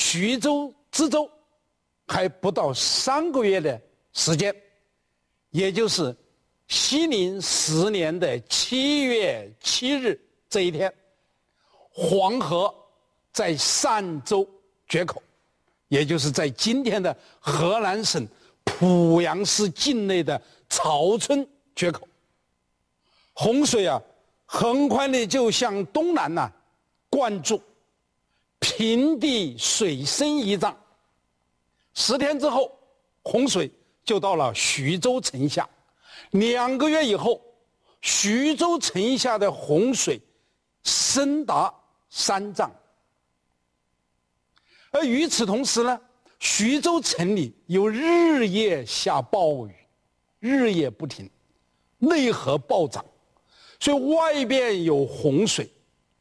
徐州知州还不到3个月的时间，也就是熙宁10年的7月7日这一天，黄河在儋州决口，也就是在今天的河南省濮阳市境内的曹村决口。洪水啊，很快的就向东南灌注，平地水深1丈。10天之后，洪水就到了徐州城下。2个月以后，徐州城下的洪水深达3丈。而与此同时呢，徐州城里又日夜下暴雨，日夜不停，内河暴涨，所以外边有洪水，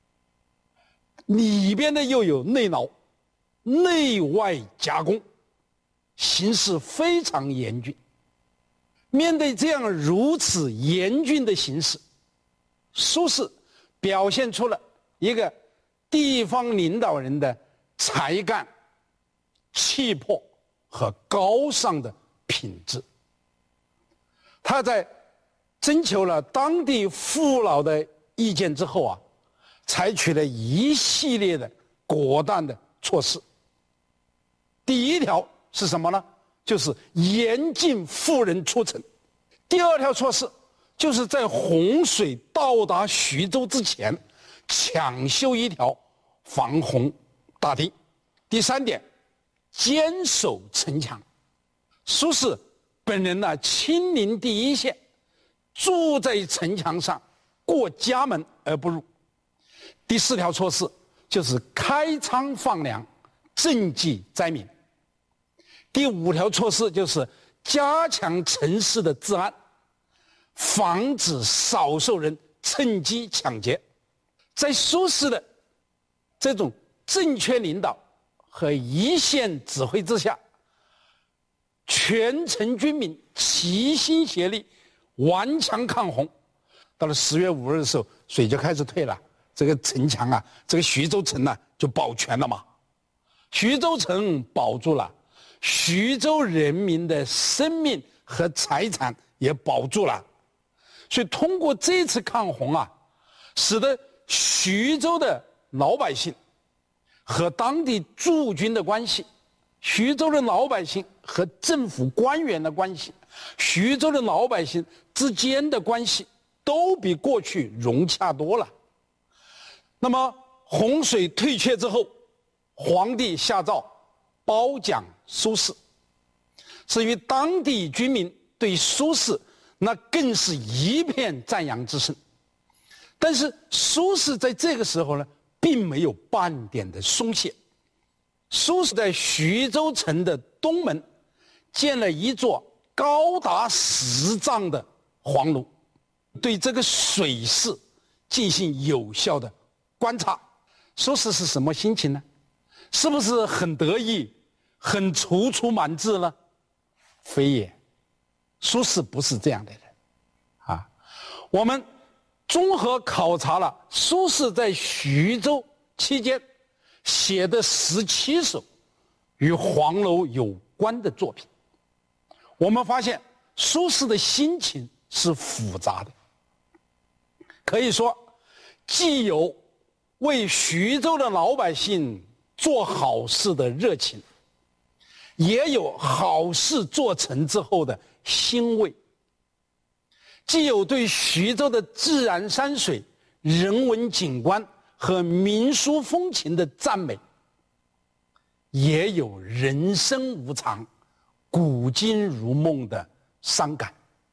里边呢又有内涝，内外夹攻，形势非常严峻。面对这样如此严峻的形势，苏轼表现出了一个地方领导人的才干、气魄和高尚的品质。他在征求了当地父老的意见之后采取了一系列的果断的措施。第一条是什么呢？就是严禁妇人出城。第二条措施就是在洪水到达徐州之前，抢修一条防洪大堤。第3点，坚守城墙。苏轼本人亲临第一线，住在城墙上，过家门而不入。第4条措施就是开仓放粮，赈济灾民。第5条措施就是加强城市的治安，防止少数人趁机抢劫。在苏轼的这种正确领导和一线指挥之下，全城军民齐心协力，顽强抗洪。到了10月5日的时候，水就开始退了，这个城墙这个徐州城就保全了嘛。徐州城保住了，徐州人民的生命和财产也保住了。所以通过这次抗洪使得徐州的老百姓和当地驻军的关系，徐州的老百姓和政府官员的关系，徐州的老百姓之间的关系都比过去融洽多了。那么洪水退却之后，皇帝下诏褒奖苏轼。至于当地居民对苏轼那更是一片赞扬之声。但是苏轼在这个时候呢，并没有半点的松懈。苏轼在徐州城的东门建了一座高达10丈的黄炉，对这个水势进行有效的观察。苏轼是什么心情呢？是不是很得意，很踌躇满志呢？非也，苏轼不是这样的人我们综合考察了苏轼在徐州期间写的17首与黄楼有关的作品，我们发现苏轼的心情是复杂的，可以说既有为徐州的老百姓做好事的热情，也有好事做成之后的欣慰，既有对徐州的自然山水、人文景观和民俗风情的赞美，也有人生无常、古今如梦的伤感。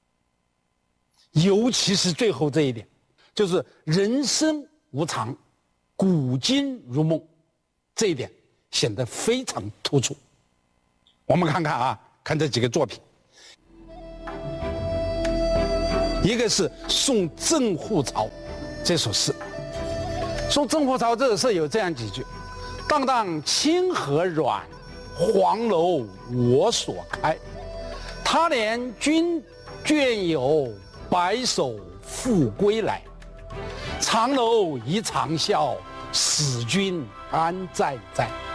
尤其是最后这一点，就是人生无常、古今如梦，这一点显得非常突出。我们看看看这几个作品。一个是《送郑户朝》这首诗，《送郑户朝》这首诗有这样几句：荡荡清河软，黄楼我所开。他年君倦有，白首复归来。长楼一长啸，使君安在在。